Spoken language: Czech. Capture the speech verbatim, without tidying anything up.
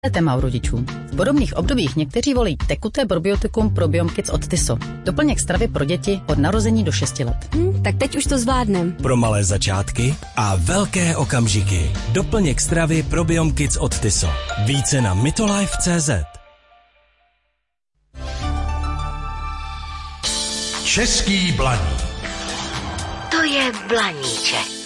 téma u rodičů. V podobných obdobích někteří volí tekuté probiotikum Probiom Kids od Tyso. Doplněk stravy pro děti od narození do šesti let. Hmm, tak teď už to zvládnem. Pro malé začátky a velké okamžiky. Doplněk stravy Probiom Kids od Tyso. Více na mitolife tečka cé zet. Český blaník. To je blaníček.